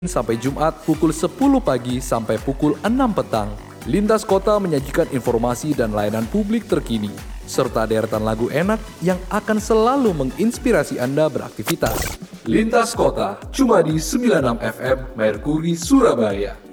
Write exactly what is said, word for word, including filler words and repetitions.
Sampai Jumat pukul sepuluh pagi sampai pukul enam petang. Lintas Kota menyajikan informasi dan layanan publik terkini, serta deretan lagu enak yang akan selalu menginspirasi Anda beraktivitas. Lintas Kota, cuma di sembilan puluh enam F M Merkuri Surabaya.